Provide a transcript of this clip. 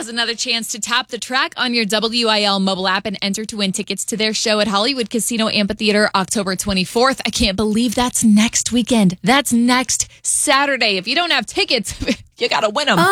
another chance to tap the track on your WIL mobile app and enter to win tickets to their show at Hollywood Casino Amphitheater October 24th. I can't believe that's next weekend. That's next Saturday. If you don't have tickets, you got to win them.